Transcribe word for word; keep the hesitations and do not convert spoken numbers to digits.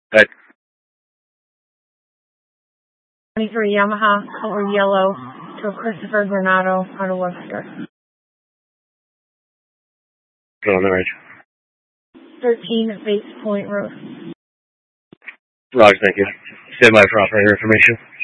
Right. twenty-three Yamaha, color yellow, to Christopher Granado out of Webster. Go on the range. thirteen Bates Point Road. Roger, thank you. Stand by for operator information.